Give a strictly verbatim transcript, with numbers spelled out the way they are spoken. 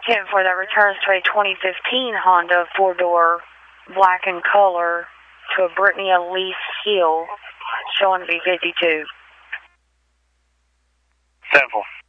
ten four, that returns to a twenty fifteen Honda four-door, black in color, to a Brittany Elise Hill, showing to be fifty-two. ten four.